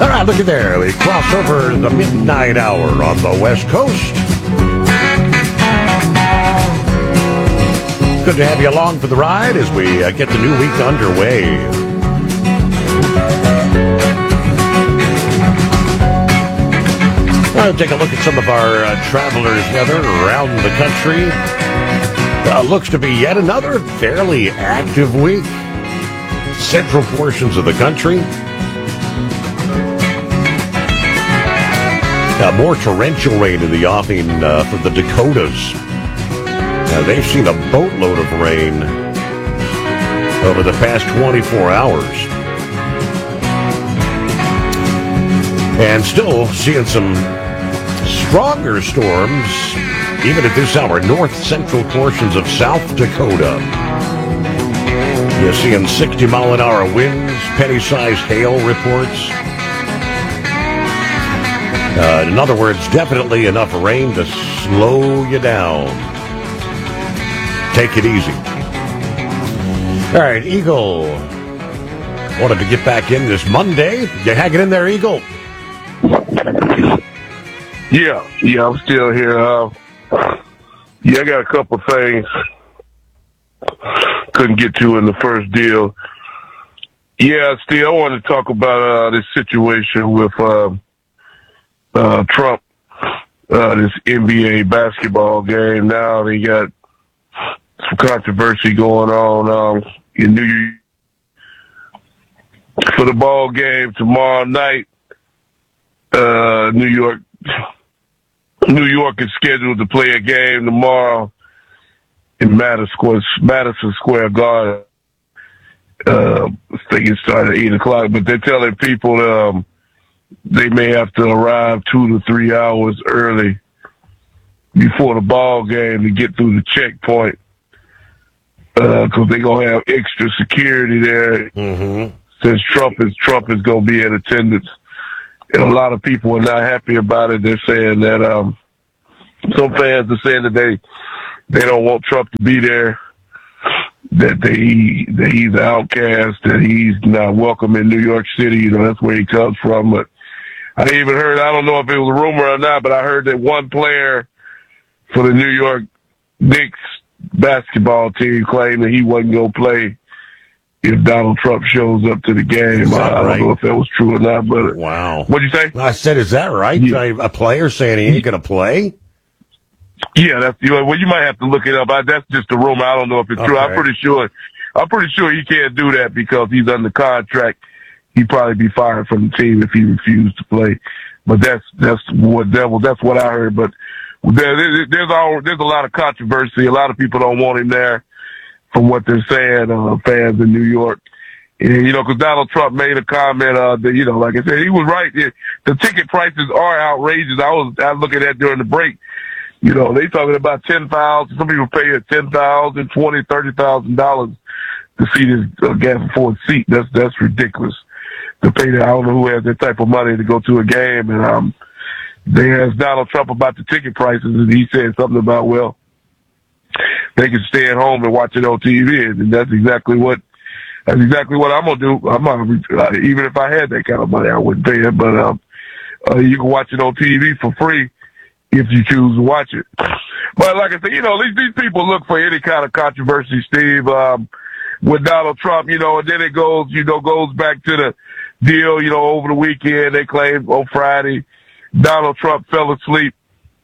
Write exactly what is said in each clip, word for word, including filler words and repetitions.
All right, look at there. We cross over the midnight hour on the West Coast. Good to have you along for the ride as we uh, get the new week underway. I'll take a look at some of our uh, travelers' weather around the country. Uh, looks to be yet another fairly active week. Central portions of the country. Uh, more torrential rain in the offing uh, for the Dakotas. Uh, they've seen a boatload of rain over the past twenty-four hours. And still seeing some stronger storms, even at this hour, north central portions of South Dakota. You're seeing sixty mile an hour winds, penny-sized hail reports. Uh, in other words, definitely enough rain to slow you down. Take it easy. All right, Eagle wanted to get back in this Monday. You hanging in there, Eagle? Yeah, yeah, I'm still here. Uh, yeah, I got a couple things couldn't get to in the first deal. Yeah, Steve, I want to talk about uh, this situation with uh, uh, Trump, uh, this N B A basketball game. Now they got some controversy going on um, in New York for the ball game tomorrow night. Uh, New York. New York is scheduled to play a game tomorrow in Madison Square, Madison Square Garden. Uh, I think it started at eight o'clock, but they're telling people um, they may have to arrive two to three hours early before the ball game to get through the checkpoint because uh, they're going to have extra security there mm-hmm. since Trump is Trump is going to be in attendance. And a lot of people are not happy about it. They're saying that um, some fans are saying that they they don't want Trump to be there, that they that he's an outcast, that he's not welcome in New York City. You know, that's where he comes from. But I even heard, I don't know if it was a rumor or not, but I heard that one player for the New York Knicks basketball team claimed that he wasn't going to play if Donald Trump shows up to the game. I, I don't know if that was true or not, but wow. What'd you say? I said, is that right? Yeah. A player saying he ain't going to play? Yeah, that's, you know, well, you might have to look it up. I, that's just a rumor. I don't know if it's okay. true. I'm pretty sure, I'm pretty sure he can't do that because he's under contract. He'd probably be fired from the team if he refused to play. But that's, that's what, that, that's what I heard. But there, there, there's all, there's a lot of controversy. A lot of people don't want him there. From what they're saying, uh, fans in New York. And, you know, because Donald Trump made a comment, uh, that, you know, like I said, he was right. It, the ticket prices are outrageous. I was, I was looking at during the break. You know, they talking about ten thousand dollars. Some people pay at ten thousand dollars, twenty thousand dollars, thirty thousand dollars to see this uh, Gavin Ford seat. That's, that's ridiculous. To pay that, I don't know who has that type of money to go to a game. And, um, they asked Donald Trump about the ticket prices and he said something about, well, they can stay at home and watch it on T V, and that's exactly what that's exactly what I'm gonna do. I'm not, even if I had that kind of money, I wouldn't pay it. But um, uh, you can watch it on T V for free if you choose to watch it. But like I said, you know, these these people look for any kind of controversy, Steve. Um, with Donald Trump, you know, and then it goes, you know, goes back to the deal. You know, over the weekend they claimed on Friday Donald Trump fell asleep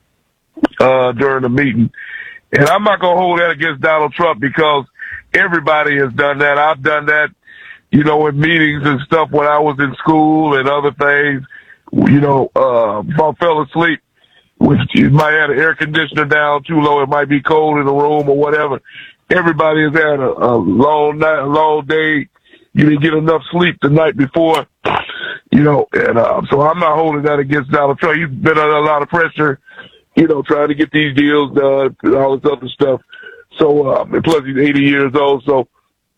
uh, during the meeting. And I'm not going to hold that against Donald Trump because everybody has done that. I've done that, you know, in meetings and stuff when I was in school and other things. You know, uh, if I fell asleep, which you might have the air conditioner down too low, it might be cold in the room or whatever. Everybody has had a, a long night, a long day. You didn't get enough sleep the night before, you know, and uh, so I'm not holding that against Donald Trump. He's been under a lot of pressure, you know, trying to get these deals done and all this other stuff. So, um, and plus he's eighty years old. So,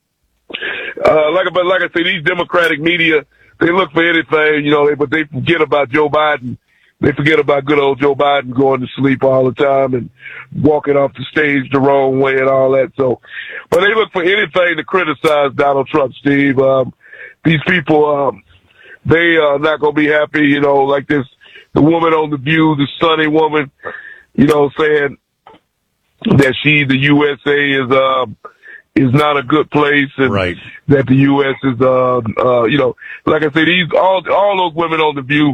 uh, like, but like I say, these Democratic media, they look for anything, you know, they, but they forget about Joe Biden. They forget about good old Joe Biden going to sleep all the time and walking off the stage the wrong way and all that. So, but they look for anything to criticize Donald Trump, Steve. Um, these people, um, they are not going to be happy, you know, like this, the woman on The View, the Sunny woman, you know, saying that she, the U S A is, uh, is not a good place, and right. that the U S is, uh, uh, you know, like I said, these, all, all those women on The View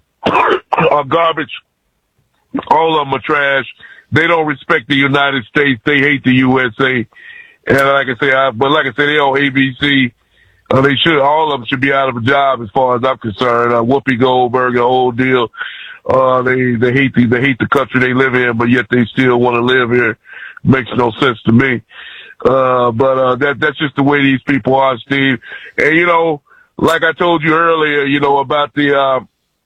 are garbage. All of them are trash. They don't respect the United States. They hate the U S A. And like I say, I, but like I said, they on A B C. Uh, they should, all of them should be out of a job as far as I'm concerned. Uh, Whoopi Goldberg, the whole deal. Uh, they, they hate the, they hate the country they live in, but yet they still want to live here. Makes no sense to me. Uh, but, uh, that, that's just the way these people are, Steve. And, you know, like I told you earlier, you know, about the, uh,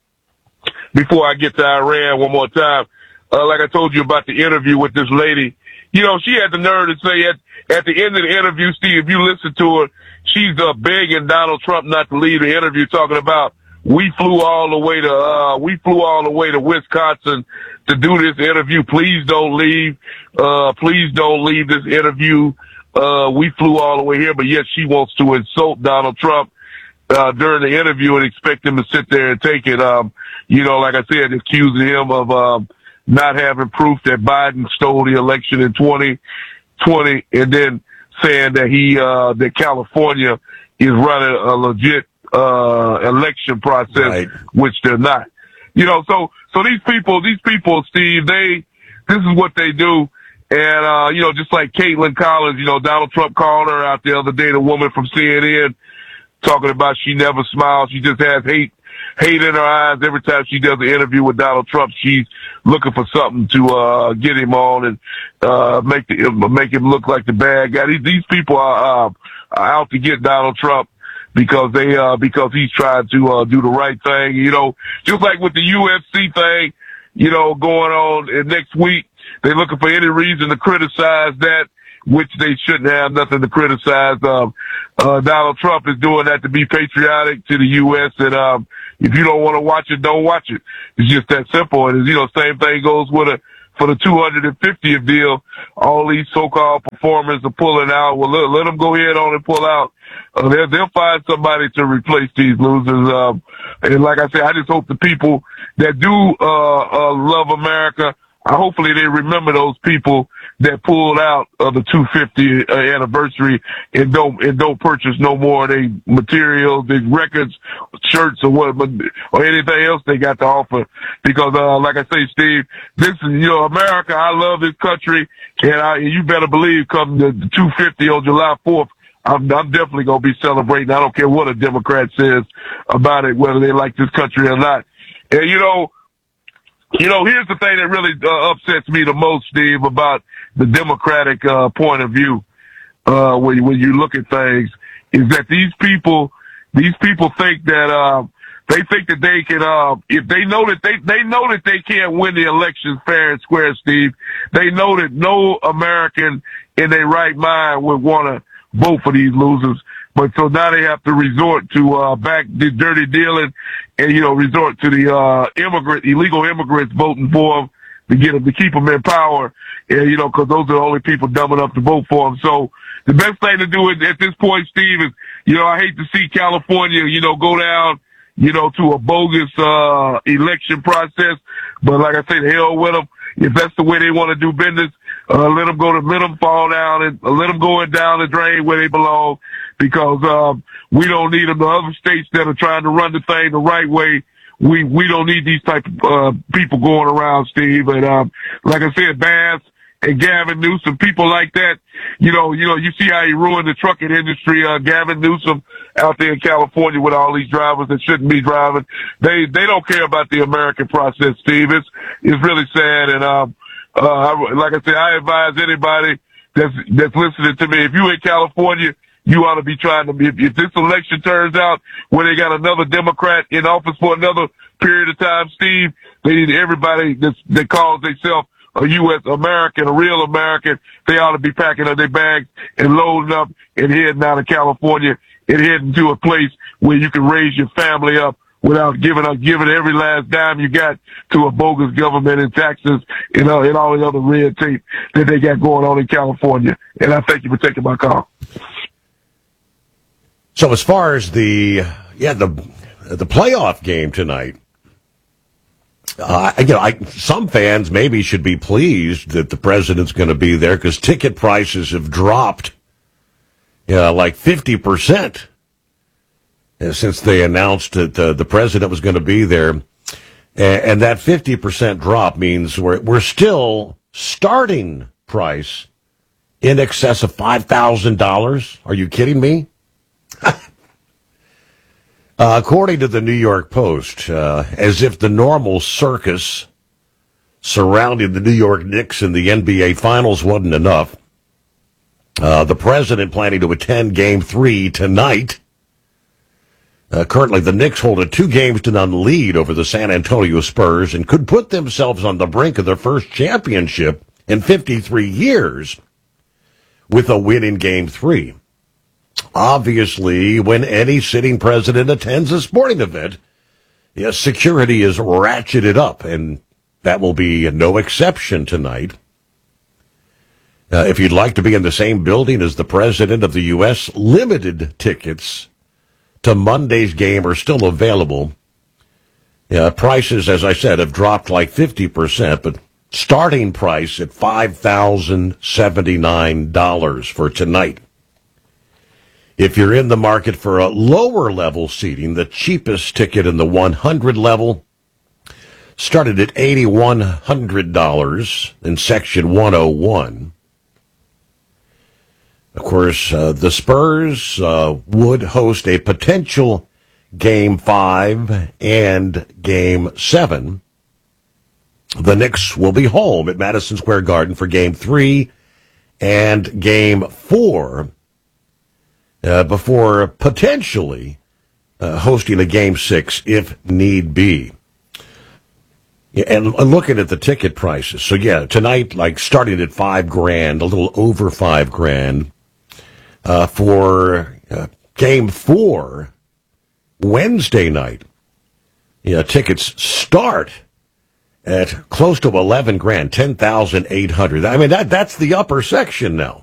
before I get to Iran one more time, uh, like I told you about the interview with this lady, you know, she had the nerve to say at, at the end of the interview, Steve, if you listen to her, she's, uh, begging Donald Trump not to leave the interview, talking about, we flew all the way to, uh, we flew all the way to Wisconsin to do this interview. Please don't leave. Uh, please don't leave this interview. Uh, we flew all the way here, but yet she wants to insult Donald Trump, uh, during the interview and expect him to sit there and take it. Um, you know, like I said, accusing him of, um, not having proof that Biden stole the election in twenty twenty, and then saying that he, uh, that California is running a legit, uh, election process, right. Which they're not. You know, so, so these people, these people, Steve, they, this is what they do. And, uh, you know, just like Caitlin Collins, you know, Donald Trump called her out the other day, the woman from C N N, talking about she never smiles. She just has hate, hate in her eyes. Every time she does an interview with Donald Trump, she's looking for something to, uh, get him on and, uh, make the, make him look like the bad guy. These, these people are, uh, are out to get Donald Trump because they, uh, because he's trying to, uh, do the right thing. You know, just like with the U F C thing, you know, going on next week, they're looking for any reason to criticize that, which they shouldn't have nothing to criticize. Um, uh, Donald Trump is doing that to be patriotic to the U S And, um, if you don't want to watch it, don't watch it. It's just that simple. And, you know, same thing goes with a, for the two hundred fiftieth deal. All these so-called performers are pulling out. Well, let, let them go ahead on and pull out. Uh, they'll, they'll find somebody to replace these losers. Um, and like I said, I just hope the people that do, uh, uh, love America, Uh, hopefully they remember those people that pulled out of the two hundred fiftieth uh, anniversary and don't and don't purchase no more of their materials, their records, shirts, or what, or anything else they got to offer. Because, uh, like I say, Steve, this is, you know, America. I love this country, and I, you better believe, come the, the two hundred fifty on July fourth, I'm, I'm definitely gonna be celebrating. I don't care what a Democrat says about it, whether they like this country or not. And you know. You know, here's the thing that really uh, upsets me the most, Steve, about the Democratic uh, point of view, uh, when, you, when you look at things, is that these people, these people think that, uh, they think that they can, uh, if they know that they, they know that they can't win the elections fair and square, Steve. They know that no American in their right mind would want to vote for these losers. But so now they have to resort to, uh, back the dirty dealing and, you know, resort to the, uh, immigrant, illegal immigrants voting for them to get them, to keep them in power. And, you know, cause those are the only people dumb enough to vote for them. So the best thing to do at this point, Steve, is, you know, I hate to see California, you know, go down, you know, to a bogus, uh, election process. But like I say, the hell with them. If that's the way they want to do business, uh, let them go to, let them fall down and uh, let them go down the drain where they belong. Because, um, we don't need them. The other states that are trying to run the thing the right way, we, we don't need these type of, uh, people going around, Steve. And, um, like I said, Bass and Gavin Newsom, people like that, you know, you know, you see how he ruined the trucking industry, uh, Gavin Newsom out there in California with all these drivers that shouldn't be driving. They, they don't care about the American process, Steve. It's, it's really sad. And, um, uh, like I said, I advise anybody that's, that's listening to me, if you in California, you ought to be trying to be, if, if this election turns out where they got another Democrat in office for another period of time, Steve, they need everybody that's, that calls themselves a U S American, a real American, they ought to be packing up their bags and loading up and heading out of California and heading to a place where you can raise your family up without giving up, giving every last dime you got to a bogus government and taxes and, uh, and all the other red tape that they got going on in California. And I thank you for taking my call. So as far as the, yeah, the, the playoff game tonight. Uh, you know, I, some fans maybe should be pleased that the president's going to be there because ticket prices have dropped, you know, like fifty percent since they announced that uh, the president was going to be there. And, and that fifty percent drop means we're, we're still starting price in excess of five thousand dollars. Are you kidding me? Uh, according to the New York Post, uh, as if the normal circus surrounding the New York Knicks in the N B A Finals wasn't enough, uh, the president planning to attend Game three tonight. Uh, currently, the Knicks hold a two games to none lead over the San Antonio Spurs and could put themselves on the brink of their first championship in fifty-three years with a win in Game three. Obviously, when any sitting president attends a sporting event, yes, security is ratcheted up, and that will be no exception tonight. Uh, if you'd like to be in the same building as the president of the U S, limited tickets to Monday's game are still available. Uh, prices, as I said, have dropped like fifty percent, but starting price at five thousand seventy-nine dollars for tonight. If you're in the market for a lower level seating, the cheapest ticket in the one hundred level started at eight thousand one hundred dollars in section one oh one. Of course, uh, the Spurs uh, would host a potential Game five and Game seven. The Knicks will be home at Madison Square Garden for Game three and Game four. Uh, before potentially uh, hosting a Game six if need be. Yeah, and, and looking at the ticket prices. So, yeah, tonight, like, starting at five grand, a little over five grand, uh, for uh, Game four Wednesday night. Yeah, tickets start at close to eleven grand, ten thousand eight hundred. I mean, that that's the upper section now.